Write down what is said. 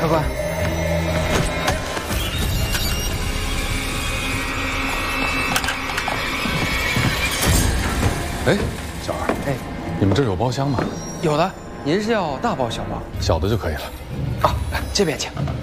官。 哎，小二， 哎， 你们这儿有包厢吗？ 有的，您是要大包小包？ 小的就可以了。 啊，这边请。